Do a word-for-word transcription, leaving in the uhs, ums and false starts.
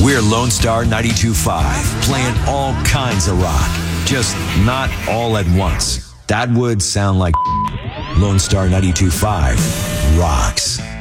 We're Lone Star ninety-two point five, playing all kinds of rock, just not all at once. That would sound like Lone Star ninety-two point five rocks.